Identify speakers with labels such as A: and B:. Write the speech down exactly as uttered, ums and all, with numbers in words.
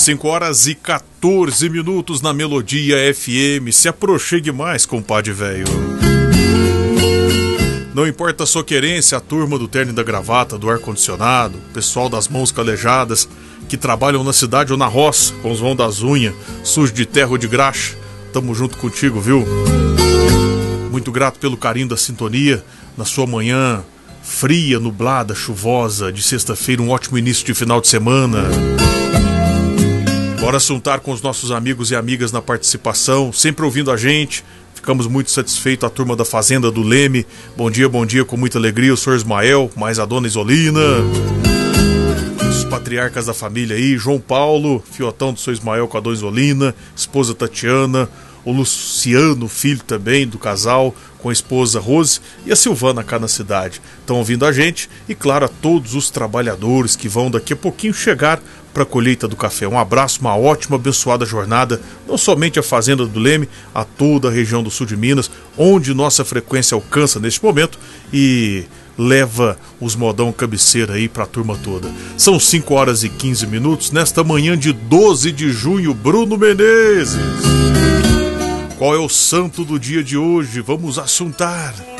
A: cinco horas e quatorze minutos na Melodia F M. Se aproxime mais, compadre velho. Não importa a sua querência, a turma do terno e da gravata, do ar-condicionado, o pessoal das mãos calejadas, que trabalham na cidade ou na roça, com os vão das unhas, sujo de terra ou de graxa. Tamo junto contigo, viu? Muito grato pelo carinho da sintonia, na sua manhã fria, nublada, chuvosa, de sexta-feira, um ótimo início de final de semana. Bora assuntar com os nossos amigos e amigas na participação, sempre ouvindo a gente. Ficamos muito satisfeitos, a turma da Fazenda do Leme. Bom dia, bom dia, com muita alegria, o senhor Ismael, mais a dona Isolina. Os patriarcas da família aí, João Paulo, fiotão do senhor Ismael com a dona Isolina, esposa Tatiana, o Luciano, filho também do casal, com a esposa Rose e a Silvana cá na cidade. Estão ouvindo a gente e, claro, a todos os trabalhadores que vão daqui a pouquinho chegar para a colheita do café. Um abraço, uma ótima, abençoada jornada, não somente a Fazenda do Leme, a toda a região do sul de Minas, onde nossa frequência alcança neste momento e leva os modão cabeceira aí para a turma toda. São cinco horas e quinze minutos nesta manhã de doze de junho. Bruno Menezes, qual é o santo do dia de hoje? Vamos assuntar.